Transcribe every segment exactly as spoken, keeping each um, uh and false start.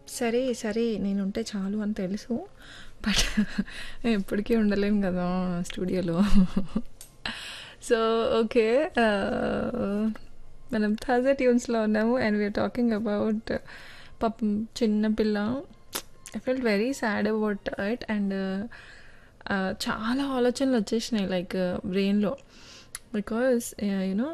సరే, సరే నేనుంటే చాలు అని తెలుసు. బట్ ఎప్పటికీ ఉండలేను కదా స్టూడియోలో. సో ఓకే, మనం థర్స్డే ట్యూన్స్లో ఉన్నాము అండ్ వీఆర్ టాకింగ్ అబౌట్ పాపం చిన్నపిల్ల. I felt very sad about it and చాలా ఆలోచనలు వచ్చేసినాయి లైక్ బ్రెయిన్లో. బికాస్ యూనో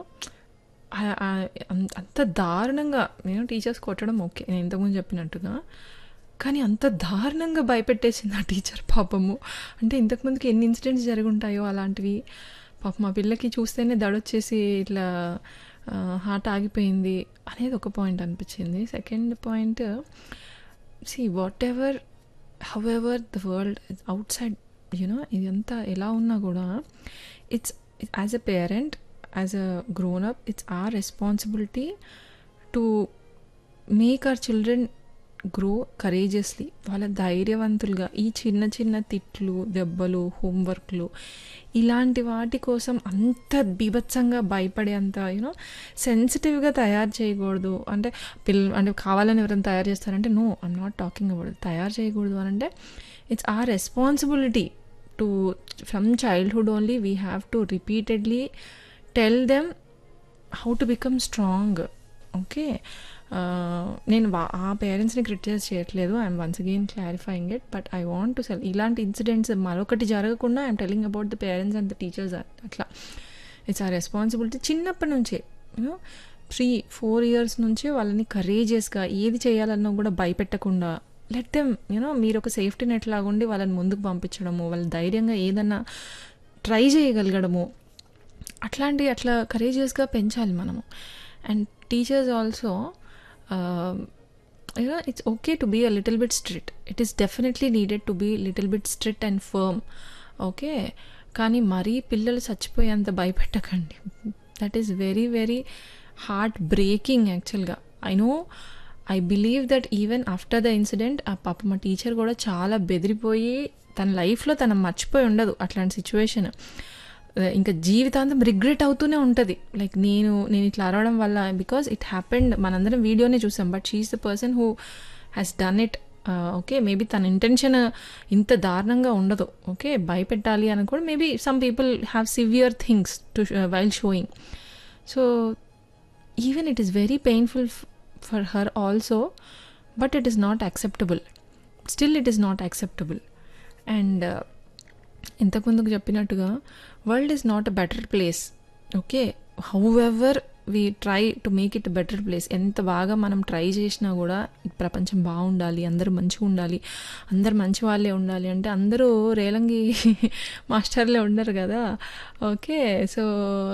అంత దారుణంగా నేను టీచర్స్ కొట్టడం ఓకే, నేను ఇంతకుముందు చెప్పినట్టుగా, కానీ అంత దారుణంగా భయపెట్టేసింది ఆ టీచర్ పాపము. అంటే ఇంతకుముందుకి ఎన్ని ఇన్సిడెంట్స్ జరుగుంటాయో అలాంటివి. పాపం మా పిల్లకి చూస్తేనే దడొచ్చేసి ఇట్లా హార్ట్ ఆగిపోయింది అనేది ఒక పాయింట్ అనిపించింది. Second point, see what ever how ever the world out side you know ఇదంతా ఎలా ఉన్నా కూడా it's as a parent, as a grown up, it's are responsibility to make our children grow courageously. వాళ్ళ ధైర్యవంతులుగా ఈ చిన్న చిన్న తిట్లు, దెబ్బలు, హోంవర్క్లు ఇలాంటి వాటి కోసం అంత బీభత్సంగా భయపడే అంత యూనో సెన్సిటివ్గా తయారు చేయకూడదు. అంటే పిల్ల అంటే కావాలని ఎవరైనా తయారు చేస్తారంటే no, I'm not talking about తయారు చేయకూడదు అని అంటే it's are responsibility to from childhood only we have to repeatedly tell them how to become strong. Okay, నేను ఆ పేరెంట్స్ని క్రిటిసైజ్ చేయట్లేదు, I'm once again clarifying it. But I want to cell ఇలాంటి incidents మరొకటి జరగకుండా I'm telling about the parents and the teachers. అట్లా it's ఆ responsibility చిన్నప్పటి నుంచే యూనో త్రీ ఫోర్ ఇయర్స్ నుంచే వాళ్ళని కరేజియస్గా ఏది చేయాలన్నా కూడా భయపెట్టకుండా లెట్ దెమ్ యూనో మీరు ఒక సేఫ్టీ నెట్ లాగుండి వాళ్ళని ముందుకు పంపించడము, వాళ్ళ ధైర్యంగా ఏదన్నా ట్రై చేయగలగడము, అట్లాంటి అట్లా కరేజియస్గా పెంచాలి మనము. And teachers also you know it's okay to be a little bit strict. It is definitely needed to be little bit strict and firm. Okay, కానీ మరీ పిల్లలు చచ్చిపోయేంత భయపెట్టకండి. That is very very heart breaking యాక్చువల్గా. I know, I believe that even after the incident ఆ పాప మా teacher కూడా చాలా బెదిరిపోయి తన లైఫ్లో తను మర్చిపోయి ఉండదు అట్లాంటి సిచ్యువేషన్. ఇంకా జీవితాంతం రిగ్రెట్ అవుతూనే ఉంటుంది లైక్ నేను నేను ఇట్లా అరవడం వల్ల, బికాస్ ఇట్ హ్యాపెండ్. మనందరం వీడియోనే చూసాం, but she is the person who has done it. Okay, maybe తన ఇంటెన్షన్ ఇంత దారుణంగా ఉండదు. ఓకే, భయపెట్టాలి అని కూడా maybe some people have severe things to while sowing. So even it is very painful for her also, but it is not acceptable. Still it is not acceptable. And ఇంతకుముందుకు చెప్పినట్టుగా world is not a better place. Okay, how ever we try to make it better place, ఎంత బాగా మనం try చేసినా కూడా ప్రపంచం బాగుండాలి, అందరూ మంచిగా ఉండాలి, అందరు మంచి వాళ్ళే ఉండాలి అంటే అందరూ రేలంగి మాస్టర్లే ఉండరు కదా. ఓకే, సో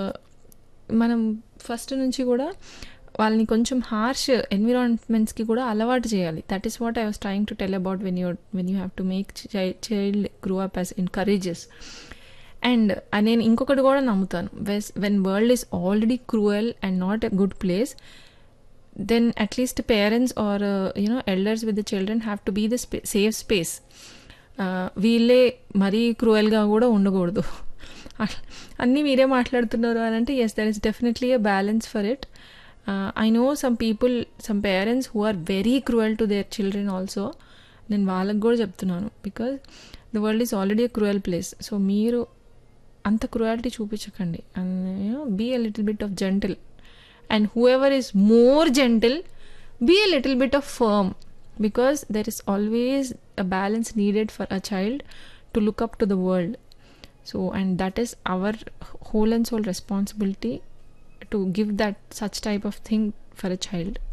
మనం ఫస్ట్ నుంచి కూడా వాళ్ళని కొంచెం హార్ష్ ఎన్విరాన్మెంట్స్కి కూడా అలవాటు చేయాలి. That is what I was trying to tell about when you when you have to make child grow up as encourages. And నేను ఇంకొకటి కూడా నమ్ముతాను, వెస్ when world is already cruel and not a good place, then at least parents are you know elders with the children have to be the స్పే safe space. వీళ్ళే మరీ క్రూయల్గా కూడా ఉండకూడదు. అన్నీ మీరే మాట్లాడుతున్నారు అని అంటే yes, there is definitely a balance for it. I know some people, some parents who are very cruel to their children also. నేను వాళ్ళకి కూడా చెప్తున్నాను, because the world is already a cruel place. So మీరు అంత cruelty చూపించకండి. And you know be a little bit of gentle, and who ever is more gentle be a little bit of firm, because there is always a balance needed for a child to look up to the world. So and that is our whole and soul responsibility to give that such type of thing for a child.